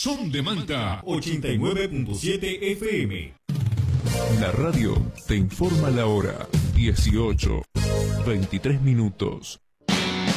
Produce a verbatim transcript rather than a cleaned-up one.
Son de Manta ochenta y nueve punto siete F M. La radio te informa la hora. dieciocho, veintitrés minutos.